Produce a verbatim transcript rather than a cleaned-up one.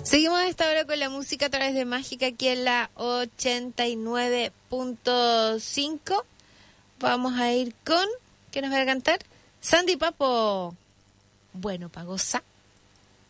Seguimos a esta hora con la música a través de Mágica aquí en la ochenta y nueve punto cinco. Vamos a ir con... ¿Qué nos va a cantar? Sandy Papo. Bueno, pa' gozar.